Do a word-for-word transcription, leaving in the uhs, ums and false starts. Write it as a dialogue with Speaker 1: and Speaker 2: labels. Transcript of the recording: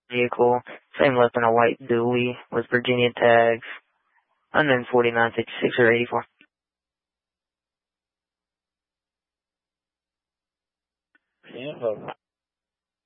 Speaker 1: vehicle, same left on a white dually with Virginia tags, unknown forty-nine fifty-six or eighty-four.
Speaker 2: Info.